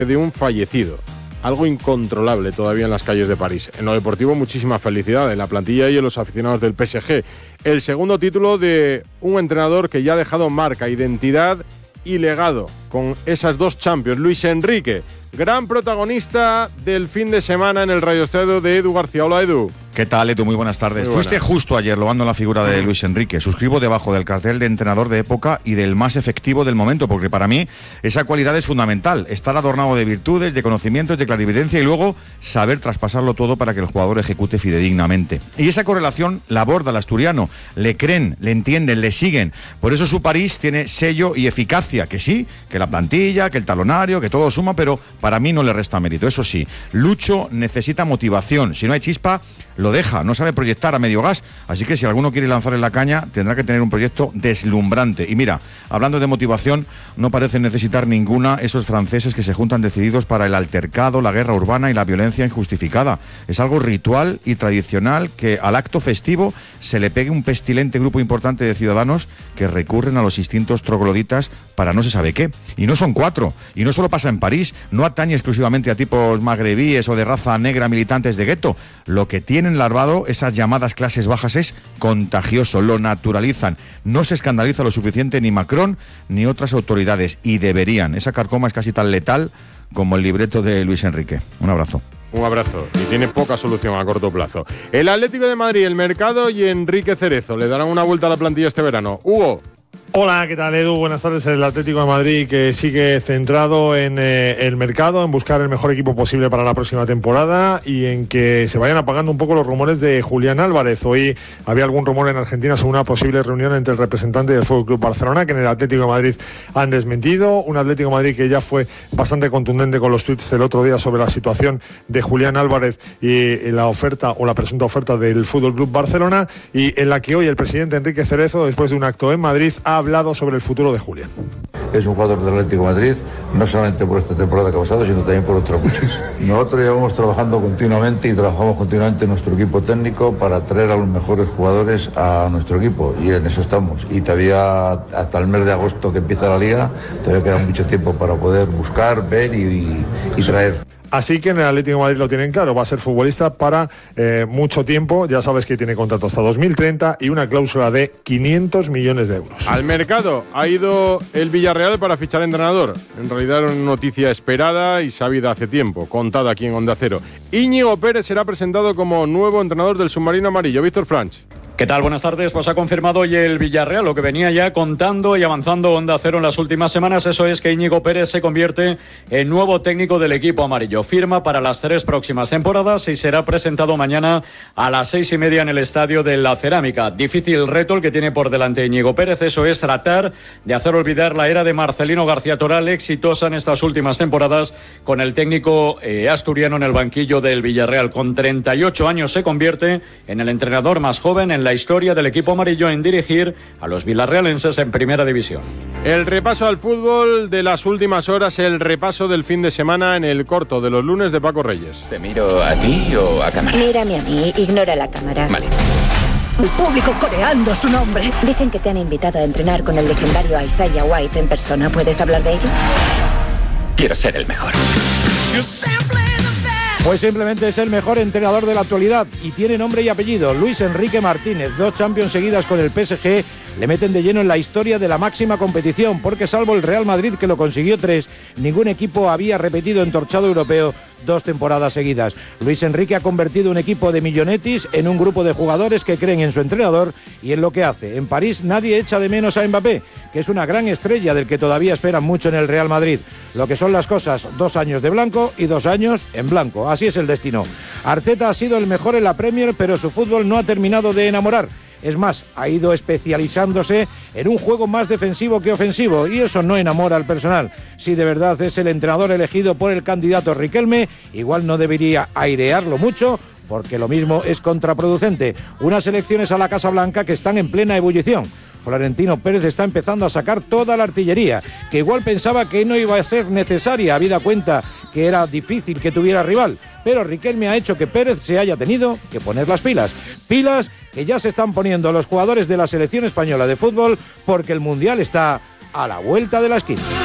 de un fallecido. Algo incontrolable todavía en las calles de París. En lo deportivo, muchísima felicidad en la plantilla y en los aficionados del PSG. El segundo título de un entrenador que ya ha dejado marca, identidad y legado con esas dos Champions. Luis Enrique, gran protagonista del fin de semana en el radioestadio de Edu García. Hola, Edu. ¿Qué tal, Edu? Muy buenas tardes. Muy buenas. Fuiste justo ayer lobando la figura de Luis Enrique. Suscribo debajo del cartel de entrenador de época y del más efectivo del momento, porque para mí esa cualidad es fundamental. Estar adornado de virtudes, de conocimientos, de clarividencia y luego saber traspasarlo todo para que el jugador ejecute fidedignamente. Y esa correlación la aborda el asturiano. Le creen, le entienden, le siguen. Por eso su París tiene sello y eficacia. Que sí, que la plantilla, que el talonario, que todo suma, pero para mí no le resta mérito. Eso sí, Lucho necesita motivación. Si no hay chispa, lo deja, no sabe proyectar a medio gas, así que si alguno quiere lanzar en la caña tendrá que tener un proyecto deslumbrante. Y mira, hablando de motivación, no parecen necesitar ninguna esos franceses que se juntan decididos para el altercado, la guerra urbana y la violencia injustificada. Es algo ritual y tradicional que al acto festivo se le pegue un pestilente grupo importante de ciudadanos que recurren a los instintos trogloditas para no se sabe qué. Y no son 4, y no solo pasa en París, no atañe exclusivamente a tipos magrebíes o de raza negra militantes de gueto. Lo que tienen larvado esas llamadas clases bajas es contagioso, lo naturalizan. No se escandaliza lo suficiente ni Macron ni otras autoridades, y deberían. Esa carcoma es casi tan letal como el libreto de Luis Enrique. Un abrazo. Un abrazo. Y tiene poca solución a corto plazo. El Atlético de Madrid, el Mercado y Enrique Cerezo le darán una vuelta a la plantilla este verano. Hugo. Hola, ¿qué tal, Edu? Buenas tardes. El Atlético de Madrid, que sigue centrado en el mercado, en buscar el mejor equipo posible para la próxima temporada y en que se vayan apagando un poco los rumores de Julián Álvarez. Hoy había algún rumor en Argentina sobre una posible reunión entre el representante del Fútbol Club Barcelona, que en el Atlético de Madrid han desmentido. Un Atlético de Madrid que ya fue bastante contundente con los tweets el otro día sobre la situación de Julián Álvarez y la oferta o la presunta oferta del Fútbol Club Barcelona, y en la que hoy el presidente Enrique Cerezo, después de un acto en Madrid, ha hablado sobre el futuro de Julián. Es un jugador del Atlético de Madrid, no solamente por esta temporada que ha pasado, sino también por otras muchas. Nosotros llevamos trabajando continuamente y trabajamos continuamente en nuestro equipo técnico para traer a los mejores jugadores a nuestro equipo, y en eso estamos. Y todavía hasta el mes de agosto que empieza la liga, todavía queda mucho tiempo para poder buscar, ver y traer. Así que en el Atlético de Madrid lo tienen claro, va a ser futbolista para mucho tiempo. Ya sabes que tiene contrato hasta 2030 y una cláusula de 500 millones de euros. Al Mercado ha ido el Villarreal para fichar entrenador. En realidad era una noticia esperada y sabida hace tiempo, contada aquí en Onda Cero. Íñigo Pérez será presentado como nuevo entrenador del submarino amarillo. Víctor Franch. ¿Qué tal? Buenas tardes. Pues ha confirmado hoy el Villarreal lo que venía ya contando y avanzando Onda Cero en las últimas semanas. Eso es que Íñigo Pérez se convierte en nuevo técnico del equipo amarillo. Firma para las 3 próximas temporadas y será presentado mañana a las 6:30 en el Estadio de la Cerámica. Difícil reto el que tiene por delante Íñigo Pérez. Eso es tratar de hacer olvidar la era de Marcelino García Toral, exitosa en estas últimas temporadas con el técnico asturiano en el banquillo del Villarreal. Con 38 años se convierte en el entrenador más joven en la historia del equipo amarillo en dirigir a los villarrealenses en primera división. El repaso al fútbol de las últimas horas, el repaso del fin de semana en el corto de los lunes de Paco Reyes. ¿Te miro a ti o a cámara? Mírame a mí, ignora la cámara. Vale. El público coreando su nombre. Dicen que te han invitado a entrenar con el legendario Isaiah White en persona. ¿Puedes hablar de ello? Quiero ser el mejor. Pues simplemente es el mejor entrenador de la actualidad y tiene nombre y apellido, Luis Enrique Martínez. 2 Champions seguidas con el PSG le meten de lleno en la historia de la máxima competición, porque salvo el Real Madrid, que lo consiguió 3, ningún equipo había repetido entorchado europeo 2 temporadas seguidas. Luis Enrique ha convertido un equipo de millonetis en un grupo de jugadores que creen en su entrenador y en lo que hace. En París nadie echa de menos a Mbappé, que es una gran estrella del que todavía esperan mucho en el Real Madrid. Lo que son las cosas, 2 años de blanco y 2 años en blanco. Así es el destino. Arteta ha sido el mejor en la Premier, pero su fútbol no ha terminado de enamorar. Es más, ha ido especializándose en un juego más defensivo que ofensivo, y eso no enamora al personal. Si de verdad es el entrenador elegido por el candidato Riquelme, igual no debería airearlo mucho, porque lo mismo es contraproducente. Unas elecciones a la Casa Blanca que están en plena ebullición. Florentino Pérez está empezando a sacar toda la artillería, que igual pensaba que no iba a ser necesaria, habida cuenta que era difícil que tuviera rival. Pero Riquelme ha hecho que Pérez se haya tenido que poner las pilas. Pilas que ya se están poniendo los jugadores de la selección española de fútbol, porque el Mundial está a la vuelta de la esquina.